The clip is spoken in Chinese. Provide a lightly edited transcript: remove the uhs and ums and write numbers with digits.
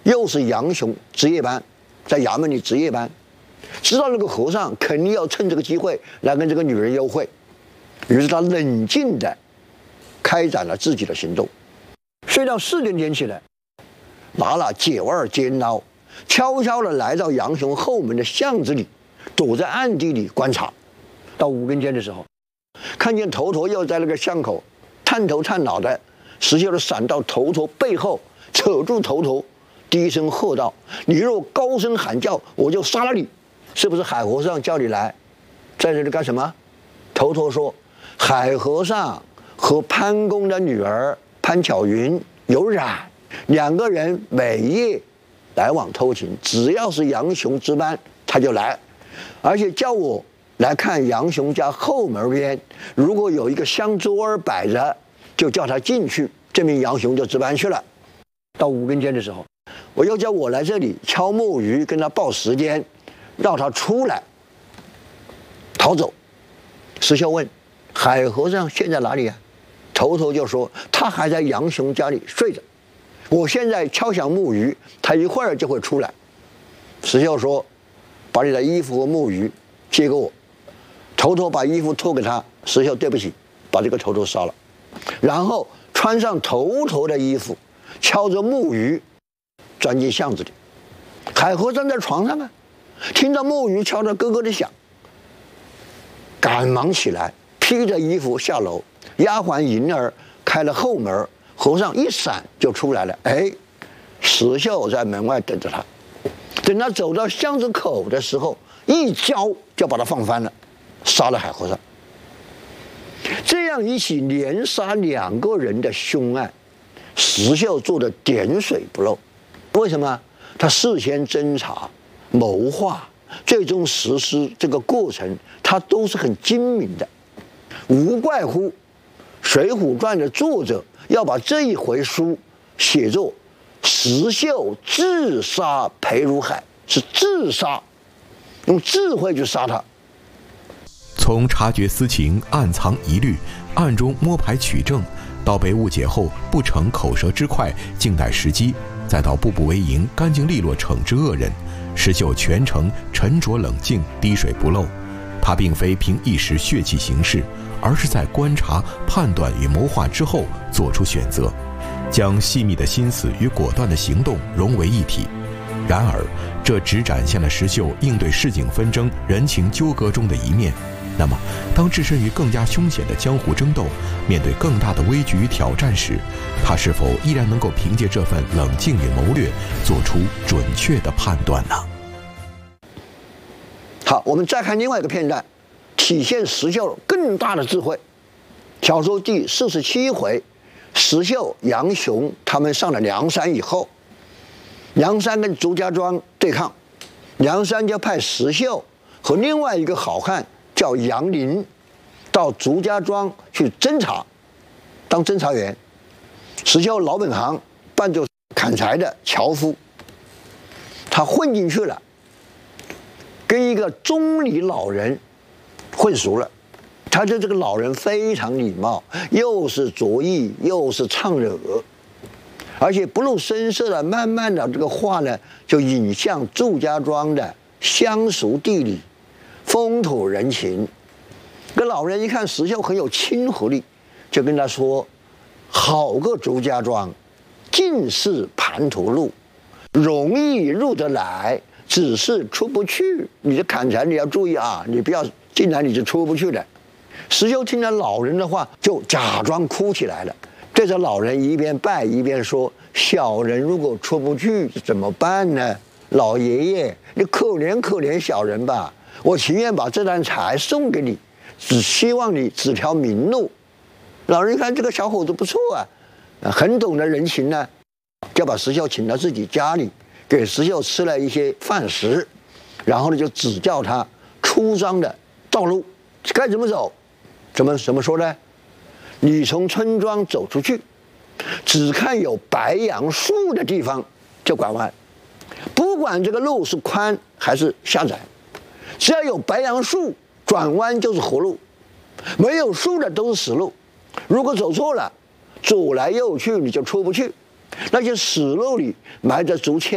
又是杨雄值夜班，在衙门里值夜班，知道那个和尚肯定要趁这个机会来跟这个女人幽会，于是他冷静地开展了自己的行动。睡到4点点起来，拿了9二尖刀，悄悄地来到杨雄后门的巷子里，躲在暗地里观察。到5更天的时候，看见头头又在那个巷口探头探脑的，石秀就闪到头头背后，扯住头头，低声喝道：“你若高声喊叫，我就杀了你！是不是海和尚叫你来，在这里干什么？”头头说：“海和尚和潘公的女儿潘巧云有染，2个人每夜来往偷情，只要是杨雄值班，他就来，而且叫我来看杨雄家后门边，如果有一个香桌儿摆着，就叫他进去，证明杨雄就值班去了。”到5更天的时候，我又叫我来这里敲木鱼，跟他报时间，让他出来逃走。石秀问：“海和尚现在哪里啊？”头头就说：“他还在杨雄家里睡着，我现在敲响木鱼，他一会儿就会出来。”石秀说：“把你的衣服和木鱼借给我。”头头把衣服脱给他，石秀对不起，把这个头头杀了，然后穿上头头的衣服，敲着木鱼钻进巷子里。海和尚在床上啊，听到木鱼敲着咯咯的响，赶忙起来，披着衣服下楼。丫鬟银儿开了后门，和尚一闪就出来了。哎，石秀在门外等着他。等他走到巷子口的时候，一跤就把他放翻了，杀了海和尚。这样一起连杀2个人的凶案，石秀做的点水不漏。为什么？他事先侦查、谋划，最终实施这个过程，他都是很精明的。无怪乎《水浒传》的作者要把这一回书写作石秀自杀裴如海，是自杀，用智慧去杀他。 从察觉私情、暗藏疑虑、暗中摸排取证，到被误解后不逞口舌之快，静待时机，再到步步为营、干净利落惩治恶人，石秀全程沉着冷静、滴水不漏。他并非凭一时血气行事，而是在观察、判断与谋划之后做出选择，将细密的心思与果断的行动融为一体。然而，这只展现了石秀应对市井纷争、人情纠葛中的一面。那么，当置身于更加凶险的江湖争斗，面对更大的危局与挑战时，他是否依然能够凭借这份冷静与谋略，做出准确的判断呢？ 好，我们再看另外一个片段，体现石秀更大的智慧。小说第47回，石秀、杨雄他们上了梁山以后，梁山跟祝家庄对抗，梁山就派石秀和另外一个好汉叫杨林到祝家庄去侦查，当侦查员。石秀老本行，扮作砍柴的樵夫，他混进去了，跟一个中里老人混熟了。他对这个老人非常礼貌，又是着意又是唱惹，而且不露声色的，慢慢的这个话呢，就引向祝家庄的乡俗地理、风土人情。这老人一看石秀很有亲和力，就跟他说：“好个祝家庄，尽是盘头路，容易入得来，只是出不去。你这砍柴你要注意啊，你不要进来你就出不去的。”石秀听了老人的话，就假装哭起来了，对着老人一边拜一边说：“小人如果出不去怎么办呢？老爷爷，你可怜可怜小人吧，我情愿把这担柴送给你，只希望你指条明路。”老人一看这个小伙子不错啊，很懂得人情呢，就把石秀请到自己家里，给石秀吃了一些饭食，然后呢就指教他出张的道路该怎么走。怎么说呢？你从村庄走出去，只看有白杨树的地方就拐弯，不管这个路是宽还是狭窄，只要有白杨树，转弯就是活路；没有树的都是死路。如果走错了，左来右去你就出不去，那些死路里埋着竹签。